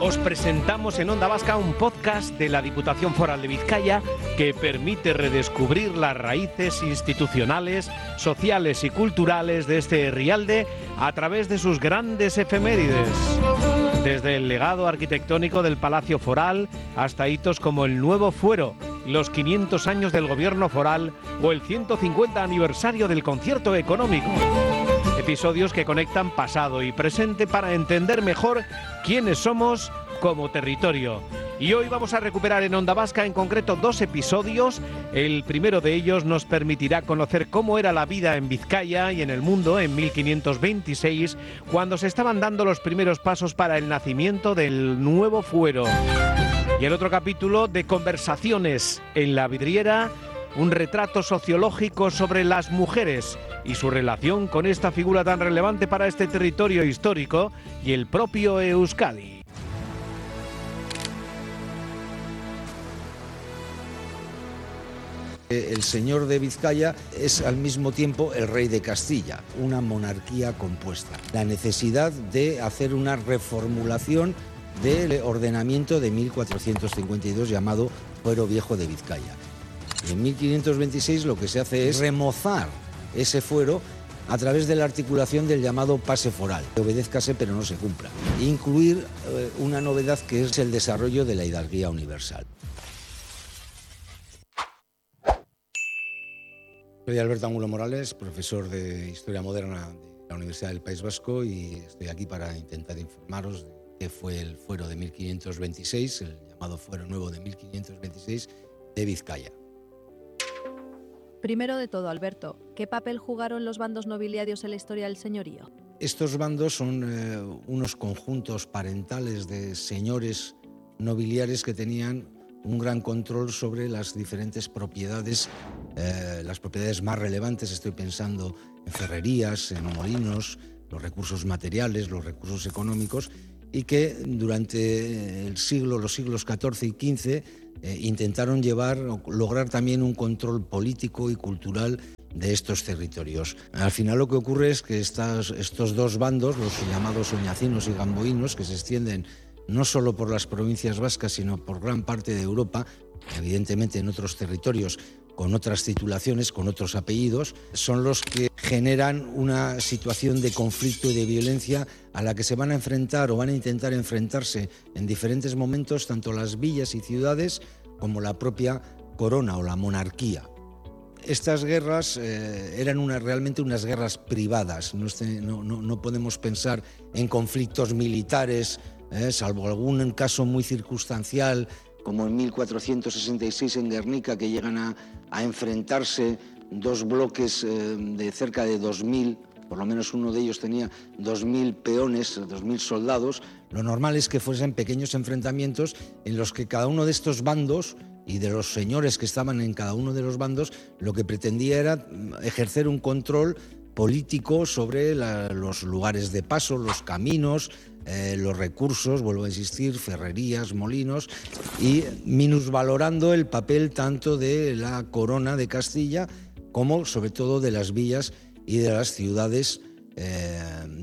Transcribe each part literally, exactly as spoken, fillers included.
Os presentamos en Onda Vasca un podcast de la Diputación Foral de Vizcaya que permite redescubrir las raíces institucionales, sociales y culturales de este herrialde a través de sus grandes efemérides. Desde el legado arquitectónico del Palacio Foral hasta hitos como el nuevo fuero, los quinientos años del gobierno foral o el ciento cincuenta aniversario del concierto económico. Episodios que conectan pasado y presente para entender mejor quiénes somos como territorio. Y hoy vamos a recuperar en Onda Vasca en concreto dos episodios. El primero de ellos nos permitirá conocer cómo era la vida en Vizcaya y en el mundo en mil quinientos veintiséis, cuando se estaban dando los primeros pasos para el nacimiento del nuevo fuero. Y el otro capítulo de Conversaciones en la Vidriera, un retrato sociológico sobre las mujeres y su relación con esta figura tan relevante para este territorio histórico y el propio Euskadi. El señor de Vizcaya es al mismo tiempo el rey de Castilla, una monarquía compuesta. La necesidad de hacer una reformulación del ordenamiento de mil cuatrocientos cincuenta y dos llamado Fuero Viejo de Vizcaya. En mil quinientos veintiséis lo que se hace es remozar ese fuero a través de la articulación del llamado pase foral, que obedézcase pero no se cumpla. E incluir eh, una novedad que es el desarrollo de la hidalguía universal. Soy Alberto Angulo Morales, profesor de Historia Moderna de la Universidad del País Vasco, y estoy aquí para intentar informaros de qué fue el fuero de mil quinientos veintiséis, el llamado Fuero Nuevo de mil quinientos veintiséis de Vizcaya. Primero de todo, Alberto, ¿qué papel jugaron los bandos nobiliarios en la historia del señorío? Estos bandos son eh, unos conjuntos parentales de señores nobiliares que tenían un gran control sobre las diferentes propiedades, eh, las propiedades más relevantes. Estoy pensando en ferrerías, en molinos, los recursos materiales, los recursos económicos, y que durante el siglo, los siglos catorce y quince eh, intentaron llevar, lograr también un control político y cultural de estos territorios. Al final lo que ocurre es que estas, estos dos bandos, los llamados oñacinos y gamboínos, que se extienden no solo por las provincias vascas, sino por gran parte de Europa, evidentemente en otros territorios con otras titulaciones, con otros apellidos, son los que generan una situación de conflicto y de violencia a la que se van a enfrentar o van a intentar enfrentarse en diferentes momentos tanto las villas y ciudades como la propia corona o la monarquía. Estas guerras eh, eran una, realmente unas guerras privadas, no, este, no, no, no podemos pensar en conflictos militares, eh, salvo algún caso muy circunstancial, como en mil cuatrocientos sesenta y seis en Guernica, que llegan a, a enfrentarse dos bloques eh, de cerca de dos mil, por lo menos uno de ellos tenía dos mil peones, dos mil soldados. Lo normal es que fuesen pequeños enfrentamientos en los que cada uno de estos bandos y de los señores que estaban en cada uno de los bandos lo que pretendía era ejercer un control político sobre la, los lugares de paso, los caminos, eh, los recursos, vuelvo a insistir, ferrerías, molinos, y minusvalorando el papel tanto de la corona de Castilla como sobre todo de las villas y de las ciudades eh,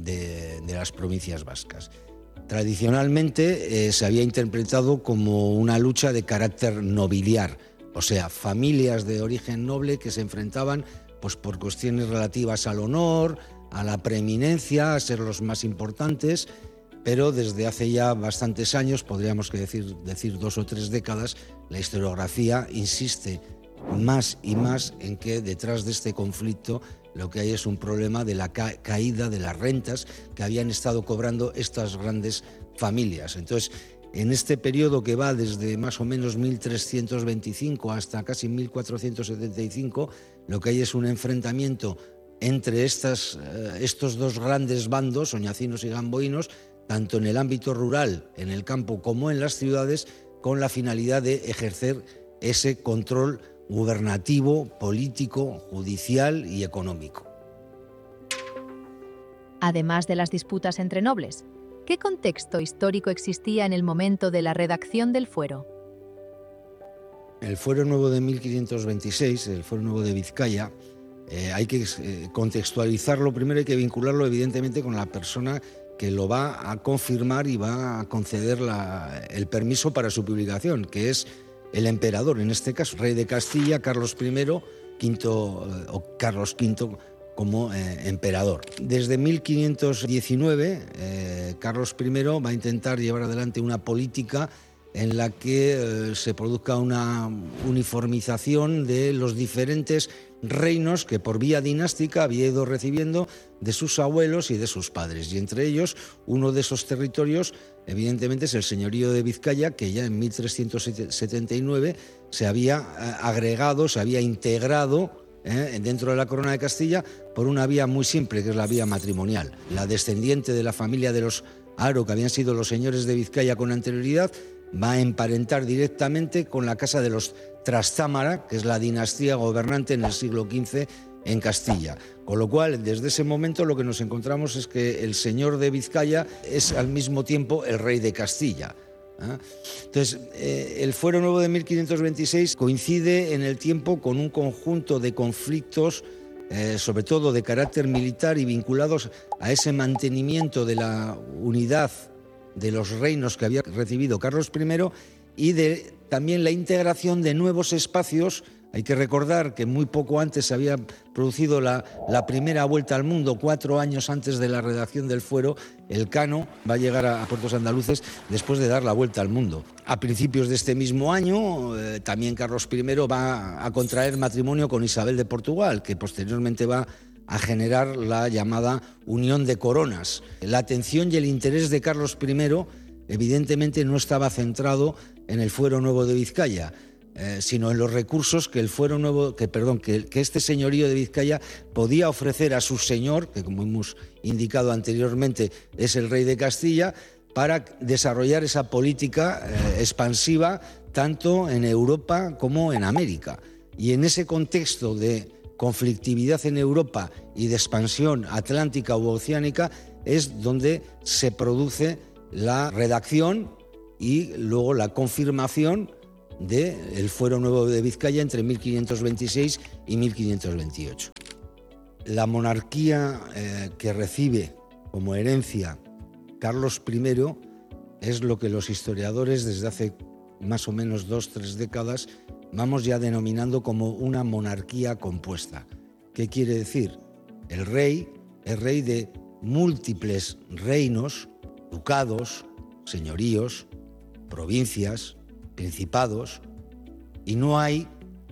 de, de las provincias vascas. Tradicionalmente eh, se había interpretado como una lucha de carácter nobiliar, o sea, familias de origen noble que se enfrentaban pues, por cuestiones relativas al honor, a la preeminencia, a ser los más importantes, pero desde hace ya bastantes años, podríamos que decir, decir dos o tres décadas, la historiografía insiste más y más en que detrás de este conflicto lo que hay es un problema de la ca- caída de las rentas que habían estado cobrando estas grandes familias. Entonces, en este periodo que va desde más o menos mil trescientos veinticinco hasta casi mil cuatrocientos setenta y cinco, lo que hay es un enfrentamiento entre estas, eh, estos dos grandes bandos, oñacinos y gamboínos, tanto en el ámbito rural, en el campo, como en las ciudades, con la finalidad de ejercer ese control gubernativo, político, judicial y económico. Además de las disputas entre nobles, ¿qué contexto histórico existía en el momento de la redacción del fuero? El Fuero Nuevo de mil quinientos veintiséis, el Fuero Nuevo de Vizcaya, eh, hay que eh, contextualizarlo. Primero hay que vincularlo evidentemente con la persona que lo va a confirmar y va a conceder la, el permiso para su publicación, que es el emperador, en este caso, rey de Castilla, Carlos primero, quinto, o Carlos quinto, como eh, emperador. Desde mil quinientos diecinueve, eh, Carlos primero va a intentar llevar adelante una política en la que eh, se produzca una uniformización de los diferentes reinos que por vía dinástica había ido recibiendo de sus abuelos y de sus padres. Y entre ellos, uno de esos territorios, evidentemente, es el señorío de Vizcaya, que ya en mil trescientos setenta y nueve se había eh, agregado, se había integrado eh, dentro de la corona de Castilla por una vía muy simple, que es la vía matrimonial. La descendiente de la familia de los Haro, que habían sido los señores de Vizcaya con anterioridad, va a emparentar directamente con la casa de los Trastámara, que es la dinastía gobernante en el siglo quince en Castilla. Con lo cual, desde ese momento lo que nos encontramos es que el señor de Vizcaya es al mismo tiempo el rey de Castilla. ¿eh? Entonces, eh, el Fuero Nuevo de mil quinientos veintiséis coincide en el tiempo con un conjunto de conflictos, eh, sobre todo de carácter militar y vinculados a ese mantenimiento de la unidad de los reinos que había recibido Carlos primero y de también la integración de nuevos espacios. Hay que recordar que muy poco antes se había producido la, la primera vuelta al mundo, cuatro años antes de la redacción del Fuero. El Cano va a llegar a, a puertos andaluces después de dar la vuelta al mundo. A principios de este mismo año, eh, también Carlos primero va a contraer matrimonio con Isabel de Portugal, que posteriormente va a generar la llamada Unión de Coronas. La atención y el interés de Carlos primero evidentemente no estaba centrado en el Fuero Nuevo de Vizcaya, eh, sino en los recursos que el Fuero Nuevo, que perdón, que, que este señorío de Vizcaya podía ofrecer a su señor, que como hemos indicado anteriormente es el rey de Castilla, para desarrollar esa política eh, expansiva tanto en Europa como en América. Y en ese contexto de conflictividad en Europa y de expansión atlántica u oceánica es donde se produce la redacción y luego la confirmación del Fuero Nuevo de Vizcaya entre mil quinientos veintiséis y mil quinientos veintiocho. La monarquía eh, que recibe como herencia Carlos primero es lo que los historiadores desde hace más o menos dos, tres décadas vamos ya denominando como una monarquía compuesta. ¿Qué quiere decir? El rey es rey de múltiples reinos, ducados, señoríos, provincias, principados, y no hay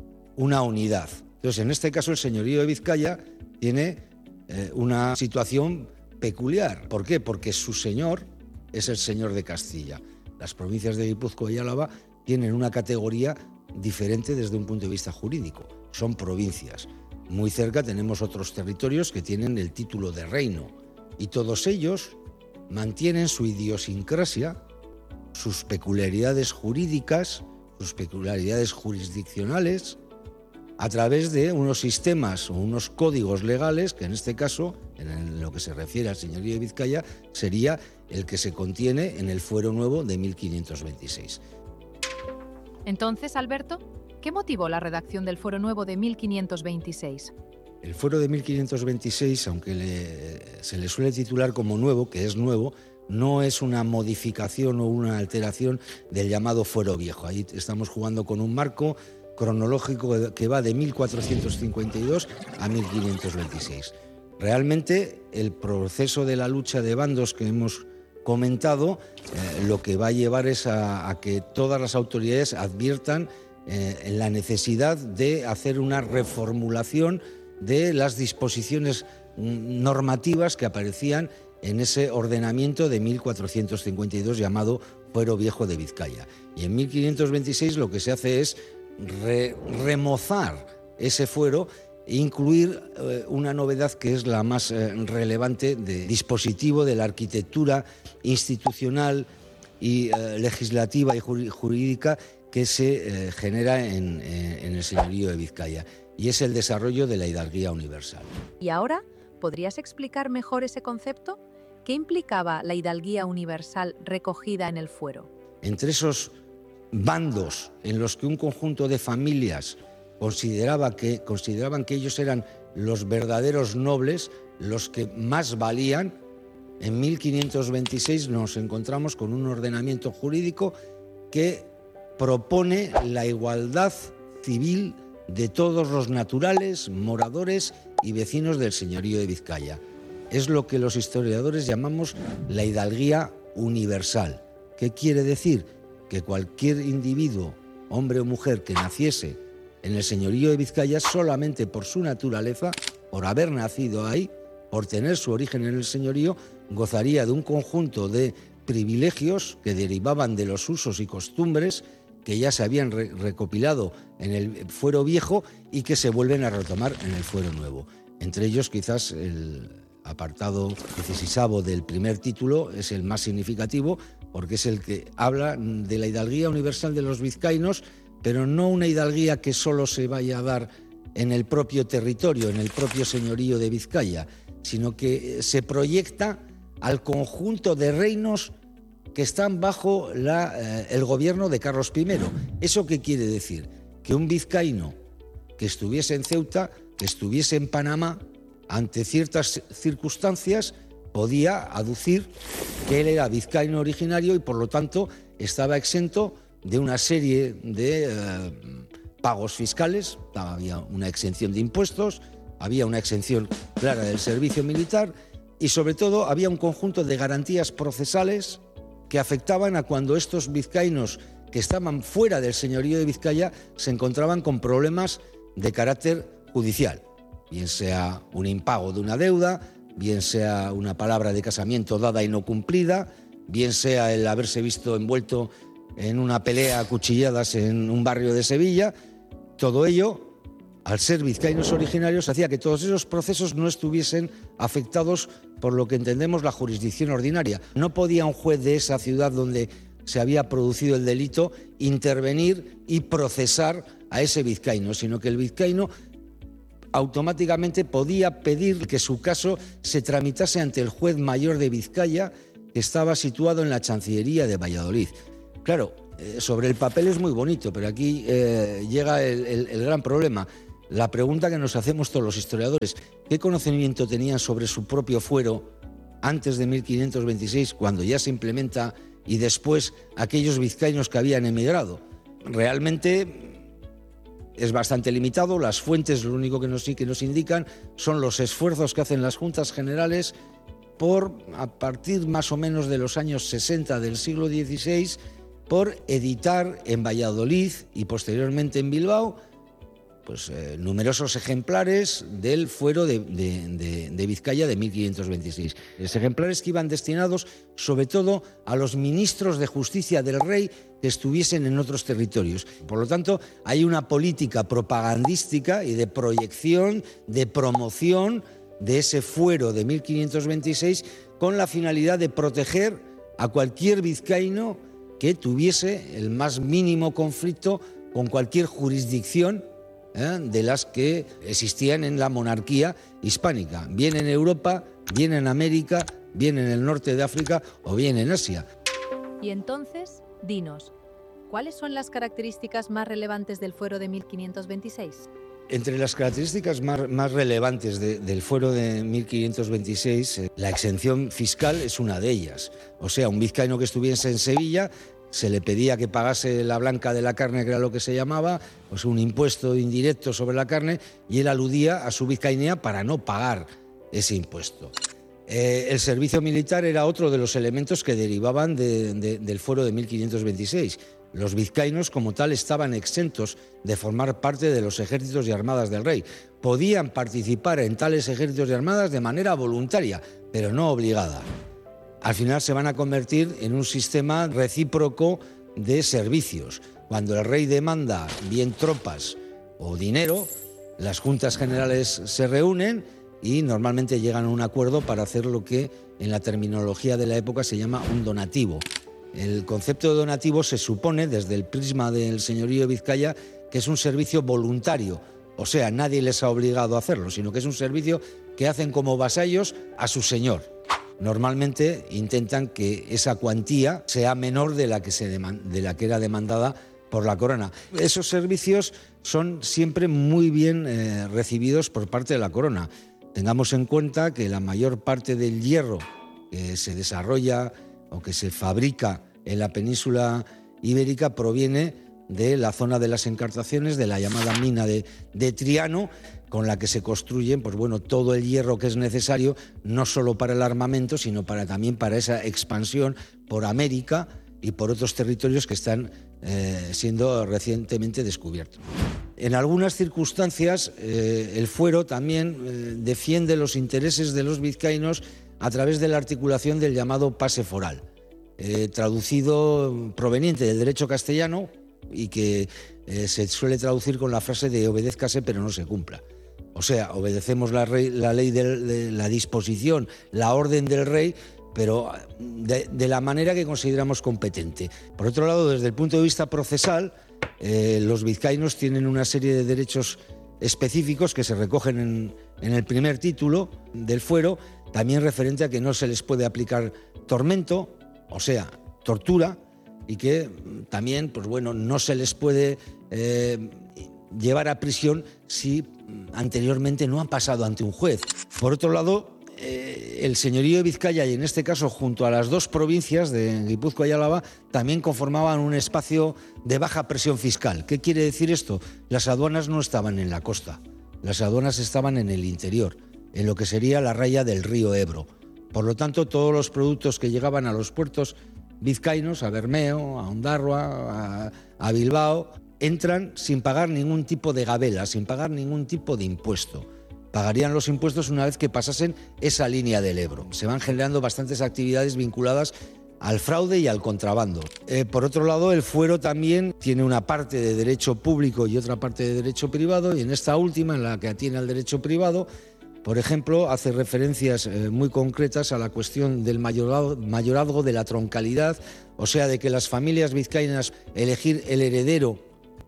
una unidad. Entonces, en este caso, el señorío de Vizcaya tiene eh, una situación peculiar. ¿Por qué? Porque su señor es el señor de Castilla. Las provincias de Guipúzcoa y Álava tienen una categoría diferente desde un punto de vista jurídico. Son provincias. Muy cerca tenemos otros territorios que tienen el título de reino. Y todos ellos mantienen su idiosincrasia, sus peculiaridades jurídicas, sus peculiaridades jurisdiccionales, a través de unos sistemas o unos códigos legales que en este caso, en lo que se refiere al señorío de Vizcaya, sería el que se contiene en el Fuero Nuevo de mil quinientos veintiséis. Entonces, Alberto, ¿qué motivó la redacción del Fuero Nuevo de mil quinientos veintiséis? El Fuero de mil quinientos veintiséis, aunque le, se le suele titular como nuevo, que es nuevo, no es una modificación o una alteración del llamado Fuero Viejo. Ahí estamos jugando con un marco cronológico que va de mil cuatrocientos cincuenta y dos a mil quinientos veintiséis. Realmente el proceso de la lucha de bandos que hemos comentado eh, lo que va a llevar es a, a que todas las autoridades adviertan eh, en la necesidad de hacer una reformulación de las disposiciones normativas que aparecían en ese ordenamiento de mil cuatrocientos cincuenta y dos llamado Fuero Viejo de Vizcaya. Y en mil quinientos veintiséis lo que se hace es re, remozar ese fuero e incluir eh, una novedad que es la más eh, relevante de dispositivo de la arquitectura institucional y eh, legislativa y jurídica que se eh, genera en, eh, en el señorío de Vizcaya, y es el desarrollo de la hidalguía universal. ¿Y ahora podrías explicar mejor ese concepto? ¿Qué implicaba la hidalguía universal recogida en el fuero? Entre esos bandos en los que un conjunto de familias consideraba que, consideraban que ellos eran los verdaderos nobles, los que más valían, En mil quinientos veintiséis nos encontramos con un ordenamiento jurídico que propone la igualdad civil de todos los naturales, moradores y vecinos del señorío de Vizcaya. Es lo que los historiadores llamamos la hidalguía universal. ¿Qué quiere decir? Que cualquier individuo, hombre o mujer, que naciese en el señorío de Vizcaya, solamente por su naturaleza, por haber nacido ahí, por tener su origen en el señorío, gozaría de un conjunto de privilegios que derivaban de los usos y costumbres que ya se habían re- recopilado en el fuero viejo y que se vuelven a retomar en el fuero nuevo. Entre ellos, quizás el apartado dieciseisavo del primer título es el más significativo, porque es el que habla de la hidalguía universal de los vizcaínos, pero no una hidalguía que solo se vaya a dar en el propio territorio, en el propio señorío de Vizcaya, sino que se proyecta al conjunto de reinos que están bajo la, eh, el gobierno de Carlos primero. ¿Eso qué quiere decir? Que un vizcaíno que estuviese en Ceuta, que estuviese en Panamá, ante ciertas circunstancias, podía aducir que él era vizcaíno originario y, por lo tanto, estaba exento de una serie de eh, pagos fiscales. Había una exención de impuestos, había una exención clara del servicio militar y, sobre todo, había un conjunto de garantías procesales que afectaban a cuando estos vizcaínos que estaban fuera del señorío de Vizcaya se encontraban con problemas de carácter judicial, bien sea un impago de una deuda, bien sea una palabra de casamiento dada y no cumplida, bien sea el haberse visto envuelto en una pelea a cuchilladas en un barrio de Sevilla. Todo ello, al ser vizcaínos originarios, hacía que todos esos procesos no estuviesen afectados por lo que entendemos la jurisdicción ordinaria. No podía un juez de esa ciudad donde se había producido el delito intervenir y procesar a ese vizcaíno, sino que el vizcaíno automáticamente podía pedir que su caso se tramitase ante el juez mayor de Vizcaya, que estaba situado en la Chancillería de Valladolid. Claro, eh, sobre el papel es muy bonito, pero aquí eh, llega el, el, el gran problema. La pregunta que nos hacemos todos los historiadores: ¿qué conocimiento tenían sobre su propio fuero antes de mil quinientos veintiséis, cuando ya se implementa, y después aquellos vizcaínos que habían emigrado? Realmente es bastante limitado. Las fuentes lo único que nos, que nos indican son los esfuerzos que hacen las Juntas Generales por, a partir más o menos de los años sesenta del siglo dieciséis, por editar en Valladolid y posteriormente en Bilbao pues, eh, numerosos ejemplares del fuero de, de, de, de Vizcaya de mil quinientos veintiséis. Los ejemplares que iban destinados sobre todo a los ministros de justicia del rey que estuviesen en otros territorios. Por lo tanto, hay una política propagandística y de proyección, de promoción de ese fuero de mil quinientos veintiséis con la finalidad de proteger a cualquier vizcaíno que tuviese el más mínimo conflicto con cualquier jurisdicción ¿eh? de las que existían en la monarquía hispánica, bien en Europa, bien en América, bien en el norte de África o bien en Asia. Y entonces, dinos, ¿cuáles son las características más relevantes del fuero de mil quinientos veintiséis? Entre las características más, más relevantes de, del fuero de mil quinientos veintiséis, eh, la exención fiscal es una de ellas. O sea, un vizcaíno que estuviese en Sevilla se le pedía que pagase la blanca de la carne, que era lo que se llamaba, pues un impuesto indirecto sobre la carne, y él aludía a su vizcainía para no pagar ese impuesto. Eh, el servicio militar era otro de los elementos que derivaban de, de, del fuero de mil quinientos veintiséis. Los vizcaínos, como tal, estaban exentos de formar parte de los ejércitos y armadas del rey. Podían participar en tales ejércitos y armadas de manera voluntaria, pero no obligada. Al final se van a convertir en un sistema recíproco de servicios. Cuando el rey demanda bien tropas o dinero, las juntas generales se reúnen y normalmente llegan a un acuerdo para hacer lo que en la terminología de la época se llama un donativo. El concepto de donativo se supone, desde el prisma del señorío de Vizcaya, que es un servicio voluntario. O sea, nadie les ha obligado a hacerlo, sino que es un servicio que hacen como vasallos a su señor. Normalmente intentan que esa cuantía sea menor de la que, se deman- de la que era demandada por la corona. Esos servicios son siempre muy bien eh, recibidos por parte de la corona. Tengamos en cuenta que la mayor parte del hierro que se desarrolla o que se fabrica en la península ibérica proviene de la zona de las Encartaciones, de la llamada mina de, de Triano, con la que se construyen pues bueno, todo el hierro que es necesario, no solo para el armamento, sino para, también para esa expansión por América y por otros territorios que están eh, siendo recientemente descubiertos. En algunas circunstancias, eh, el fuero también eh, defiende los intereses de los vizcaínos a través de la articulación del llamado pase foral, eh, traducido proveniente del derecho castellano y que eh, se suele traducir con la frase de obedézcase pero no se cumpla. O sea, obedecemos la, rey, la ley de, de la disposición, la orden del rey, pero de, de la manera que consideramos competente. Por otro lado, desde el punto de vista procesal, eh, los vizcaínos tienen una serie de derechos específicos que se recogen en, en el primer título del fuero, también referente a que no se les puede aplicar tormento, o sea, tortura, y que también, pues bueno, no se les puede eh, llevar a prisión si anteriormente no han pasado ante un juez. Por otro lado, eh, el señorío de Vizcaya, y en este caso junto a las dos provincias de Guipúzcoa y Álava, también conformaban un espacio de baja presión fiscal. ¿Qué quiere decir esto? Las aduanas no estaban en la costa, las aduanas estaban en el interior, en lo que sería la raya del río Ebro. Por lo tanto, todos los productos que llegaban a los puertos vizcaínos, a Bermeo, a Ondarroa, a, a Bilbao, entran sin pagar ningún tipo de gabela, sin pagar ningún tipo de impuesto. Pagarían los impuestos una vez que pasasen esa línea del Ebro. Se van generando bastantes actividades vinculadas al fraude y al contrabando. Eh, por otro lado, el fuero también tiene una parte de derecho público y otra parte de derecho privado, y en esta última, en la que atiene al derecho privado, por ejemplo, hace referencias eh, muy concretas a la cuestión del mayorazgo, mayorazgo de la troncalidad, o sea, de que las familias vizcaínas elegir el heredero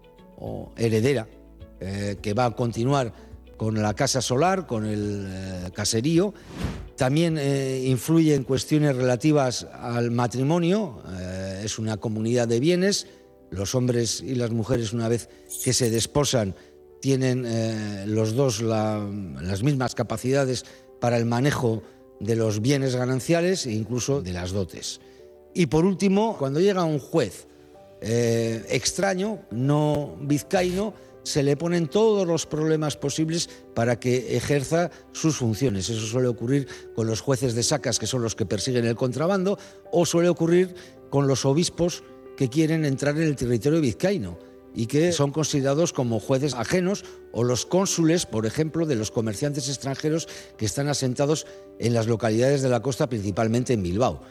o heredera eh, que va a continuar con la casa solar, con el eh, caserío. También eh, influye en cuestiones relativas al matrimonio, eh, es una comunidad de bienes, los hombres y las mujeres una vez que se desposan tienen eh, los dos la, las mismas capacidades para el manejo de los bienes gananciales e incluso de las dotes. Y por último, cuando llega un juez eh, extraño, no vizcaíno, se le ponen todos los problemas posibles para que ejerza sus funciones. Eso suele ocurrir con los jueces de sacas, que son los que persiguen el contrabando, o suele ocurrir con los obispos que quieren entrar en el territorio vizcaíno y que son considerados como jueces ajenos, o los cónsules, por ejemplo, de los comerciantes extranjeros que están asentados en las localidades de la costa, principalmente en Bilbao.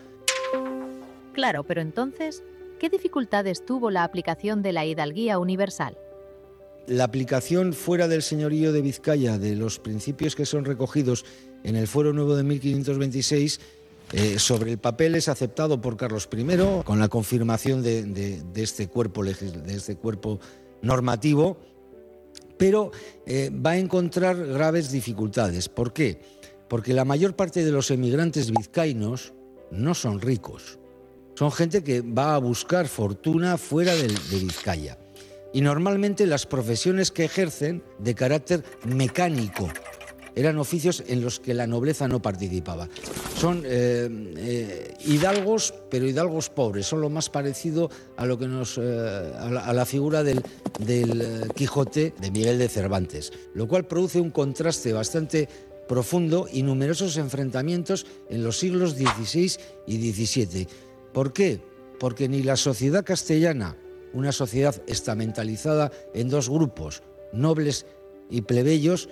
Claro, pero entonces, ¿qué dificultades tuvo la aplicación de la hidalguía universal? La aplicación fuera del señorío de Vizcaya de los principios que son recogidos en el Fuero Nuevo de mil quinientos veintiséis Eh, sobre el papel es aceptado por Carlos primero con la confirmación de, de, de, este, cuerpo legis, de este cuerpo normativo, pero eh, va a encontrar graves dificultades. ¿Por qué? Porque la mayor parte de los emigrantes vizcaínos no son ricos, son gente que va a buscar fortuna fuera de, de Vizcaya. Y normalmente las profesiones que ejercen de carácter mecánico eran oficios en los que la nobleza no participaba. Son eh, eh, hidalgos, pero hidalgos pobres. Son lo más parecido a lo que nos eh, a, la, a la figura del, del Quijote de Miguel de Cervantes, lo cual produce un contraste bastante profundo y numerosos enfrentamientos en los siglos dieciséis y diecisiete. ¿Por qué? Porque ni la sociedad castellana, una sociedad estamentalizada en dos grupos, nobles y plebeyos,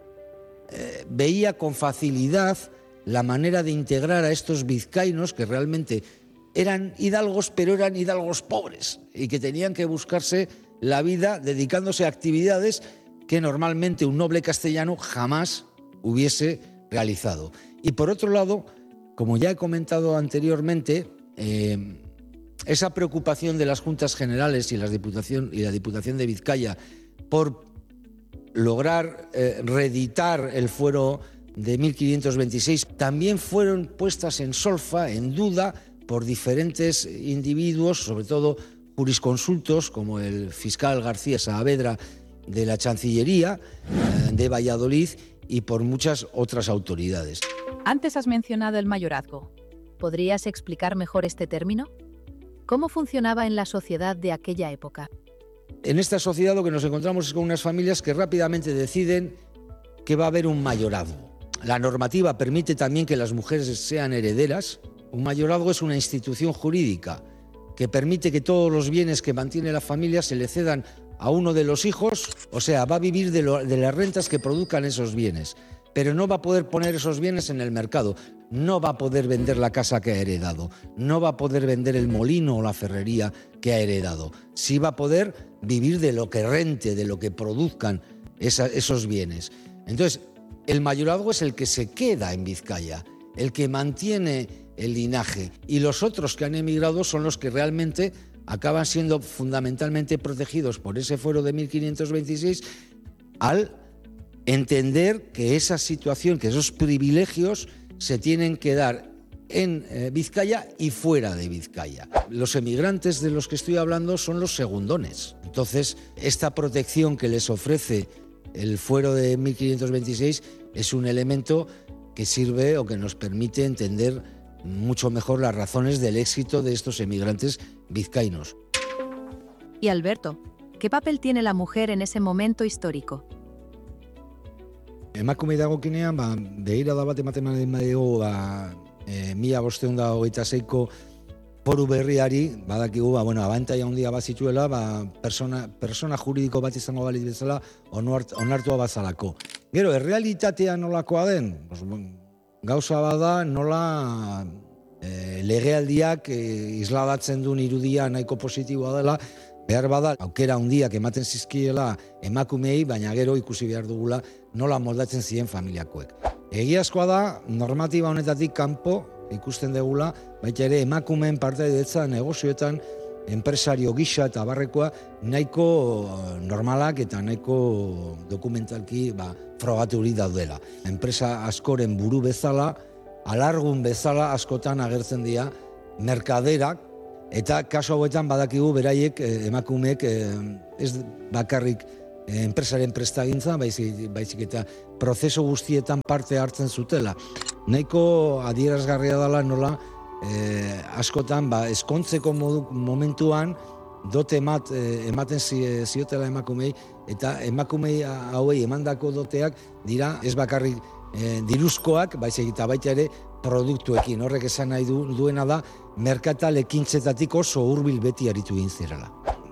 Eh, veía con facilidad la manera de integrar a estos vizcaínos que realmente eran hidalgos, pero eran hidalgos pobres y que tenían que buscarse la vida dedicándose a actividades que normalmente un noble castellano jamás hubiese realizado. Y por otro lado, como ya he comentado anteriormente, eh, esa preocupación de las Juntas Generales y, las Diputación, y la Diputación de Vizcaya por lograr eh, reeditar el fuero de mil quinientos veintiséis también fueron puestas en solfa, en duda, por diferentes individuos, sobre todo jurisconsultos, como el fiscal García Saavedra de la Chancillería eh, de Valladolid, y por muchas otras autoridades. Antes has mencionado el mayorazgo. ¿Podrías explicar mejor este término? ¿Cómo funcionaba en la sociedad de aquella época? En esta sociedad lo que nos encontramos es con unas familias que rápidamente deciden que va a haber un mayorazgo. La normativa permite también que las mujeres sean herederas. Un mayorazgo es una institución jurídica que permite que todos los bienes que mantiene la familia se le cedan a uno de los hijos, o sea, va a vivir de, lo, de las rentas que produzcan esos bienes, pero no va a poder poner esos bienes en el mercado, no va a poder vender la casa que ha heredado, no va a poder vender el molino o la ferrería que ha heredado, sí va a poder vivir de lo que rente, de lo que produzcan esa, esos bienes. Entonces, el mayorazgo es el que se queda en Vizcaya, el que mantiene el linaje, y los otros que han emigrado son los que realmente acaban siendo fundamentalmente protegidos por ese fuero de mil quinientos veintiséis al entender que esa situación, que esos privilegios se tienen que dar en eh, Vizcaya y fuera de Vizcaya. Los emigrantes de los que estoy hablando son los segundones. Entonces, esta protección que les ofrece el fuero de mil quinientos veintiséis es un elemento que sirve o que nos permite entender mucho mejor las razones del éxito de estos emigrantes vizcaínos. Y Alberto, ¿qué papel tiene la mujer en ese momento histórico? Emakume dagokinean, ba, begirada bat ematen badiogu, ba, e, mila bostehun eta hogeita seiko foru berriari, badakigu, ba, bueno, abantaila handia bat zituela, ba, persona, persona juridiko bat izango balitz bezala onart, onartua bazalako. Gero, errealitatea nolakoa den, pues, gauza bada nola e, legealdiak e, isladatzen duen irudia nahiko positiboa dela, behar bada aukera handiak ematen zizkiela emakumeei, baina gero ikusi behar dugula nola moldatzen ziren familiakoek. Egiazkoa da, normatiba honetatik kanpo ikusten dugula, baita ere emakumeen partaidetza negozioetan enpresario gisa eta barrekoa nahiko normalak eta nahiko dokumentalki ba, frogaturik daudela. Enpresa askoren buru bezala, alargun bezala askotan agertzen dira merkaderak, eta kasu hauetan badakigu beraiek emakumeek ez bakarrik enpresaren prestagintza, baizik, baizik eta prozesu guztietan parte hartzen zutela. Nahiko adierazgarria dela nola eh, askotan ba, eskontzeko modu, momentuan dote emat, eh, ematen ziotela emakumei, eta emakumei hauei emandako doteak dira ez bakarrik eh, diruzkoak, baizik eta baita ere produktuekin. Horrek esan nahi du, duena da, merkatal ekintzetatik oso hurbil beti aritu egin zirela.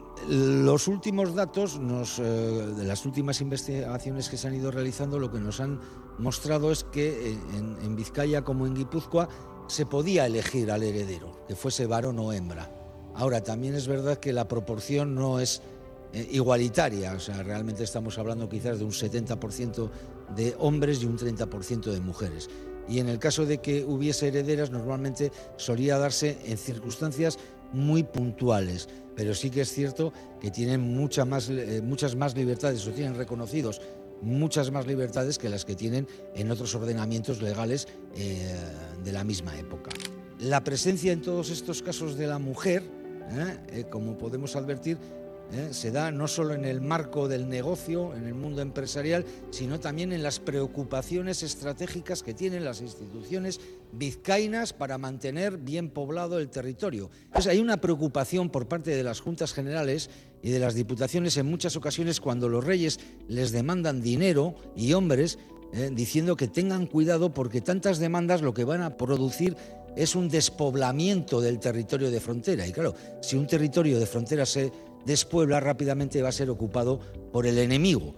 Los últimos datos, nos, eh, de las últimas investigaciones que se han ido realizando, lo que nos han mostrado es que en, en Vizcaya como en Guipúzcoa se podía elegir al heredero, que fuese varón o hembra. Ahora, también es verdad que la proporción no es eh, igualitaria, o sea, realmente estamos hablando quizás de un setenta por ciento de hombres y un treinta por ciento de mujeres. Y en el caso de que hubiese herederas, normalmente solía darse en circunstancias muy puntuales, pero sí que es cierto que tienen mucha más, eh, muchas más libertades, o tienen reconocidos muchas más libertades que las que tienen en otros ordenamientos legales eh, de la misma época. La presencia en todos estos casos de la mujer, eh, eh, como podemos advertir, Eh, se da no solo en el marco del negocio, en el mundo empresarial, sino también en las preocupaciones estratégicas que tienen las instituciones vizcaínas para mantener bien poblado el territorio. Entonces, hay una preocupación por parte de las juntas generales y de las diputaciones en muchas ocasiones cuando los reyes les demandan dinero y hombres, eh, diciendo que tengan cuidado porque tantas demandas lo que van a producir es un despoblamiento del territorio de frontera. Y claro, si un territorio de frontera se despuebla, rápidamente va a ser ocupado por el enemigo.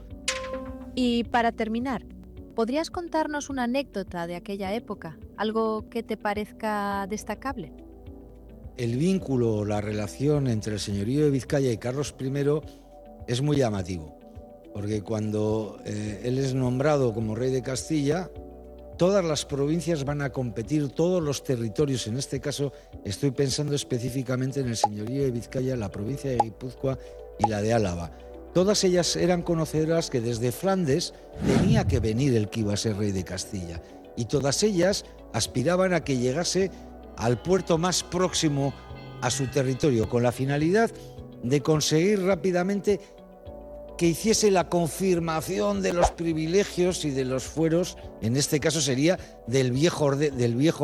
Y para terminar, ¿podrías contarnos una anécdota de aquella época? ¿Algo que te parezca destacable? El vínculo, la relación entre el señorío de Vizcaya y Carlos primero es muy llamativo, porque cuando eh, él es nombrado como rey de Castilla, todas las provincias van a competir, todos los territorios, en este caso estoy pensando específicamente en el señorío de Vizcaya, la provincia de Guipúzcoa y la de Álava. Todas ellas eran conocedoras que desde Flandes tenía que venir el que iba a ser rey de Castilla, y todas ellas aspiraban a que llegase al puerto más próximo a su territorio, con la finalidad de conseguir rápidamente que hiciese la confirmación de los privilegios y de los fueros, en este caso sería del viejo, del viejo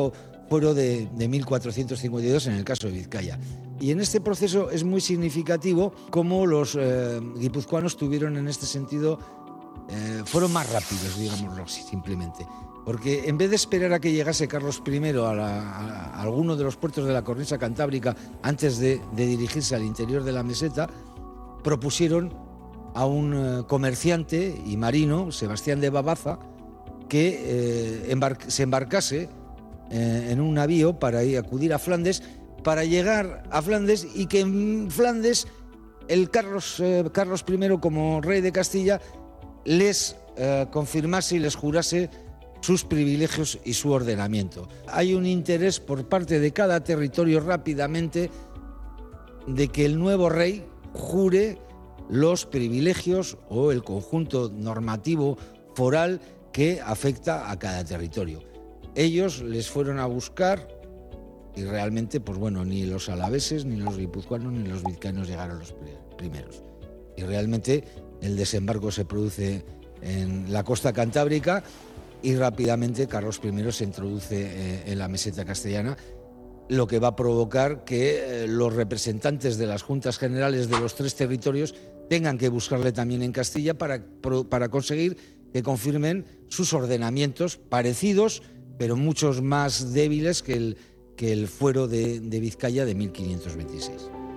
fuero de, de mil cuatrocientos cincuenta y dos en el caso de Vizcaya. Y en este proceso es muy significativo cómo los eh, guipuzcoanos tuvieron en este sentido, eh, fueron más rápidos, digámoslo así, simplemente. Porque en vez de esperar a que llegase Carlos primero a, la, a, a alguno de los puertos de la cornisa cantábrica antes de, de dirigirse al interior de la meseta, propusieron a un eh, comerciante y marino, Sebastián de Babaza, que eh, embar- se embarcase eh, en un navío para ir a acudir a Flandes, para llegar a Flandes y que en Flandes el Carlos, eh, Carlos primero, como rey de Castilla, les eh, confirmase y les jurase sus privilegios y su ordenamiento. Hay un interés por parte de cada territorio rápidamente de que el nuevo rey jure los privilegios o el conjunto normativo foral que afecta a cada territorio. Ellos les fueron a buscar y realmente, pues bueno, ni los alaveses, ni los guipuzcoanos, ni los vizcaínos llegaron los primeros. Y realmente el desembarco se produce en la costa cantábrica y rápidamente Carlos primero se introduce eh, en la meseta castellana, lo que va a provocar que eh, los representantes de las juntas generales de los tres territorios tengan que buscarle también en Castilla para, para conseguir que confirmen sus ordenamientos parecidos, pero muchos más débiles que el, que el fuero de, de Vizcaya de mil quinientos veintiséis.